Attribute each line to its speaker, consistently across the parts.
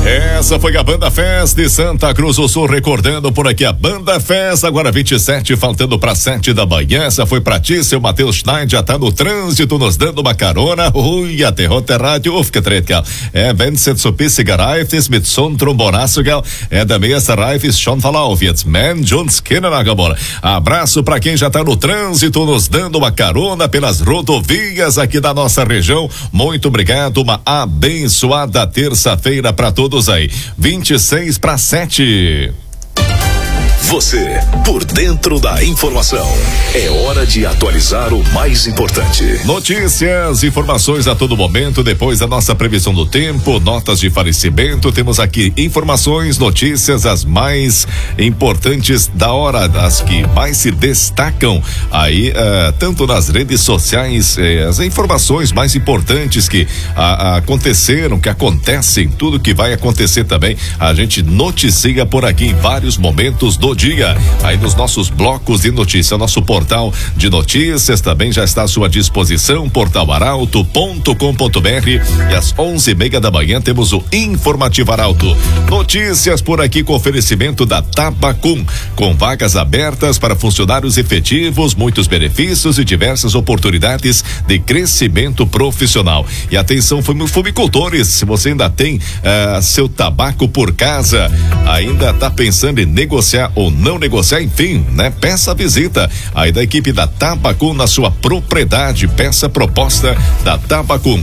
Speaker 1: Essa foi a Banda Fest de Santa Cruz do Sul, recordando por aqui a Banda Fest, agora 27, faltando para 7 da manhã. Essa foi pra ti, seu Matheus Schneider, já tá no trânsito, nos dando uma carona. Ui, a derrota rádio, fica treta. Vänset så pissiga Reifes mit sån trombonaço, da mesa Reifes schon verlaufet, men John Skinner agora. Abraço pra quem já tá no trânsito, nos dando uma carona pelas rodovias aqui da nossa região. Muito obrigado, uma abençoada terça-feira pra todos aí. 26 para 7.
Speaker 2: Você, por dentro da informação. É hora de atualizar o mais importante.
Speaker 1: Notícias, informações a todo momento, depois da nossa previsão do tempo, notas de falecimento, temos aqui informações, notícias, as mais importantes da hora, as que mais se destacam aí, tanto nas redes sociais, as informações mais importantes que aconteceram, que acontecem, tudo que vai acontecer também, a gente noticia por aqui em vários momentos do dia, aí nos nossos blocos de notícia, nosso portal de notícias também já está à sua disposição, portalaralto.com.br, e às 11:30 da manhã temos o Informativo Arauto. Notícias por aqui com oferecimento da Tabacum, com vagas abertas para funcionários efetivos, muitos benefícios e diversas oportunidades de crescimento profissional. E atenção, fumicultores, se você ainda tem seu tabaco por casa, ainda está pensando em negociar ou não negociar, enfim, né? Peça a visita aí da equipe da Tabacum na sua propriedade. Peça a proposta da Tabacum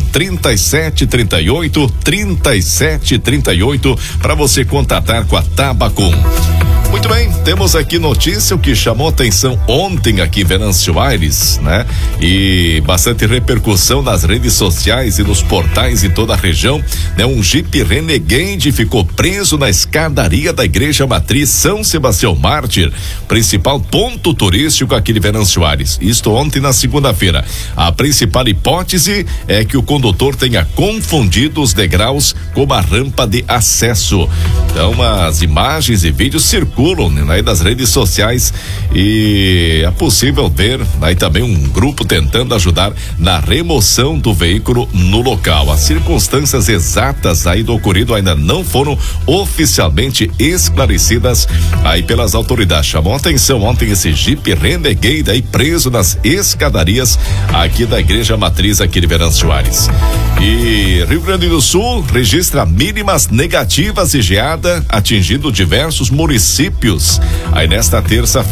Speaker 1: 3738 para você contatar com a Tabacum. Muito bem, temos aqui notícia, o que chamou atenção ontem aqui em Venâncio Aires, né? E bastante repercussão nas redes sociais e nos portais em toda a região, né? Um Jeep Renegade ficou preso na escadaria da Igreja Matriz São Sebastião Mártir, principal ponto turístico aqui de Venâncio Aires. Isto ontem na segunda-feira. A principal hipótese é que o condutor tenha confundido os degraus com uma rampa de acesso. Então, as imagens e vídeos circulam aí das redes sociais e é possível ver aí também um grupo tentando ajudar na remoção do veículo no local. As circunstâncias exatas aí do ocorrido ainda não foram oficialmente esclarecidas aí pelas autoridades. Chamou atenção ontem esse Jeep Renegade aí preso nas escadarias aqui da Igreja Matriz aqui de Venâncio Aires. E Rio Grande do Sul registra mínimas negativas e geada atingindo diversos municípios aí nesta terça-feira.